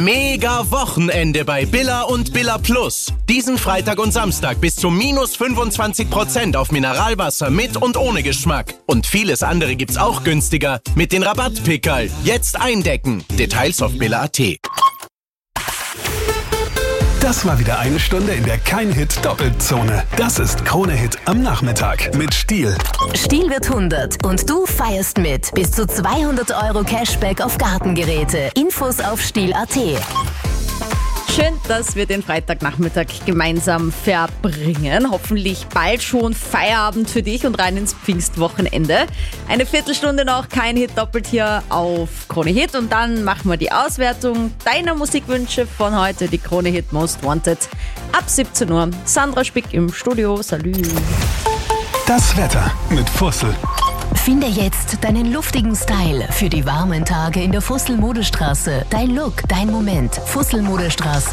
Mega Wochenende bei Billa und Billa Plus. Diesen Freitag und Samstag bis zu minus 25% auf Mineralwasser mit und ohne Geschmack. Und vieles andere gibt's auch günstiger mit den Rabattpickerl. Jetzt eindecken. Details auf billa.at. Das war wieder eine Stunde in der Kein-Hit-Doppelzone. Das ist Krone-Hit am Nachmittag mit Stihl. Stihl wird 100 und du feierst mit. Bis zu 200 € Cashback auf Gartengeräte. Infos auf Stihl.at. Schön, dass wir den Freitagnachmittag gemeinsam verbringen. Hoffentlich bald schon Feierabend für dich und rein ins Pfingstwochenende. Eine Viertelstunde noch, kein Hit doppelt hier auf Krone Hit. Und dann machen wir die Auswertung deiner Musikwünsche von heute, die Krone Hit Most Wanted. Ab 17 Uhr. Sandra Spick im Studio. Salü. Das Wetter mit Fussel. Finde jetzt deinen luftigen Style für die warmen Tage in der Fussel-Modestraße. Dein Look, dein Moment. Fussel-Modestraße.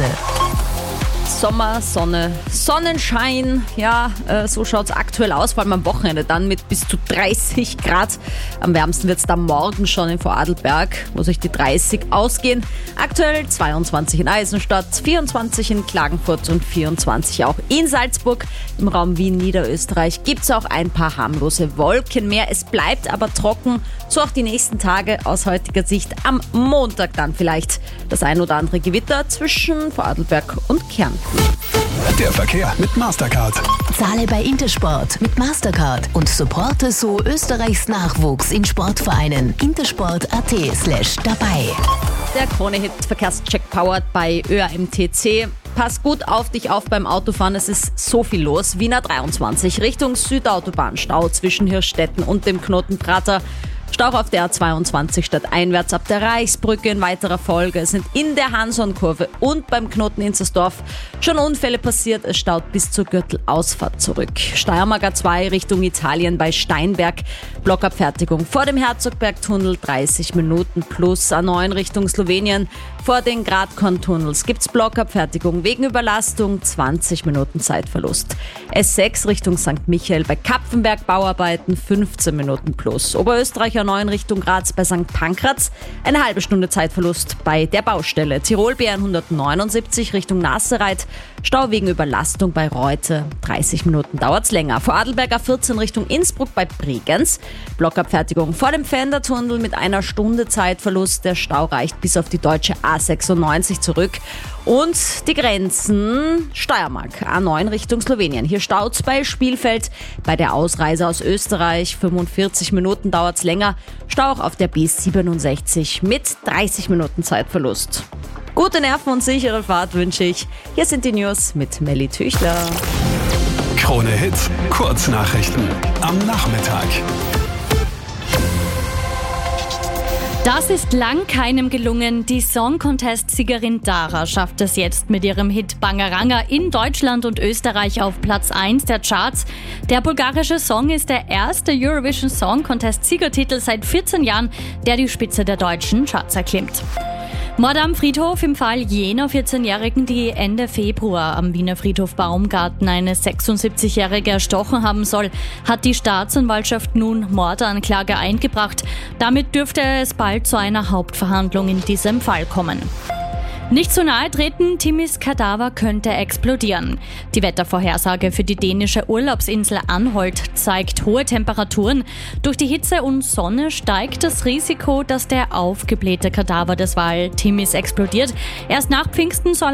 Sommer, Sonne, Sonnenschein. Ja, so schaut es aktuell aus, vor allem am Wochenende dann mit bis zu 30 Grad. Am wärmsten wird es dann morgen schon in Vorarlberg, wo sich die 30 ausgehen. Aktuell 22 in Eisenstadt, 24 in Klagenfurt und 24 auch in Salzburg. Im Raum Wien, Niederösterreich gibt es auch ein paar harmlose Wolken mehr. Es bleibt aber trocken, so auch die nächsten Tage aus heutiger Sicht. Am Montag dann vielleicht das ein oder andere Gewitter zwischen Vorarlberg und Kärnten. Der Verkehr mit Mastercard. Zahle bei Intersport mit Mastercard und supporte so Österreichs Nachwuchs in Sportvereinen. intersport.at/dabei. Der Krone-Hit Verkehrscheck powered bei ÖAMTC. Pass gut auf dich auf beim Autofahren, es ist so viel los. Wiener 23 Richtung Südautobahn, Stau zwischen Hirschstetten und dem Knoten Prater. Stau auf der A22 stadteinwärts ab der Reichsbrücke in weiterer Folge. Es sind in der Hanson-Kurve und beim Knoten Inzersdorf schon Unfälle passiert. Es staut bis zur Gürtelausfahrt zurück. Steiermark A2 Richtung Italien bei Steinberg. Blockabfertigung vor dem Herzogbergtunnel 30 Minuten plus. A9 Richtung Slowenien. Vor den Gradkorn-Tunnels gibt's Blockabfertigung wegen Überlastung, 20 Minuten Zeitverlust. S6 Richtung St. Michael bei Kapfenberg Bauarbeiten 15 Minuten plus. Oberösterreich A9 Richtung Graz bei St. Pankraz, eine halbe Stunde Zeitverlust bei der Baustelle. Tirol B179 Richtung Nassereit, Stau wegen Überlastung bei Reute, 30 Minuten dauert's länger. Vorarlberg A14 Richtung Innsbruck bei Bregenz, Blockabfertigung vor dem Pfändertunnel mit einer Stunde Zeitverlust. Der Stau reicht bis auf die deutsche A96 zurück. Und die Grenzen Steiermark, A9 Richtung Slowenien. Hier staut's bei Spielfeld. Bei der Ausreise aus Österreich 45 Minuten dauert's länger. Stau auch auf der B67 mit 30 Minuten Zeitverlust. Gute Nerven und sichere Fahrt wünsche ich. Hier sind die News mit Melly Tüchler. Krone Hit, Kurznachrichten am Nachmittag. Das ist lang keinem gelungen. Die Song-Contest-Siegerin Dara schafft es jetzt mit ihrem Hit Bangaranga in Deutschland und Österreich auf Platz 1 der Charts. Der bulgarische Song ist der erste Eurovision Song Contest-Siegertitel seit 14 Jahren, der die Spitze der deutschen Charts erklimmt. Mord am Friedhof im Fall jener 14-Jährigen, die Ende Februar am Wiener Friedhof Baumgarten eine 76-Jährige erstochen haben soll, hat die Staatsanwaltschaft nun Mordanklage eingebracht. Damit dürfte es bald zu einer Hauptverhandlung in diesem Fall kommen. Nicht zu nahe treten, Timmys Kadaver könnte explodieren. Die Wettervorhersage für die dänische Urlaubsinsel Anholt zeigt hohe Temperaturen. Durch die Hitze und Sonne steigt das Risiko, dass der aufgeblähte Kadaver des Wal Timmis explodiert. Erst nach Pfingsten soll